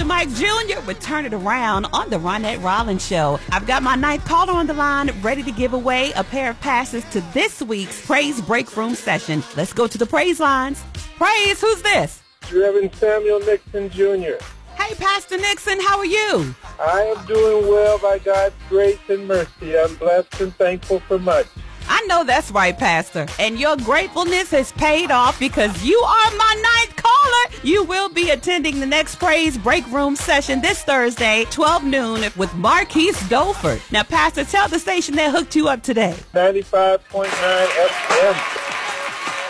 Pastor Mike Jr. with Turn It Around on the Ronette Rollins Show. I've got my ninth caller on the line, ready to give away a pair of passes to this week's Praise Break Room session. Let's go to the praise lines. Praise, who's this? Reverend Samuel Nixon Jr. Hey, Pastor Nixon, how are you? I am doing well by God's grace and mercy. I'm blessed and thankful for much. I know that's right, Pastor. And your gratefulness has paid off because you are my ninth caller. You will be attending the next Praise Break Room session this Thursday, 12 noon, with Marquise Dolford. Now, Pastor, tell the station that hooked you up today. 95.9 FM.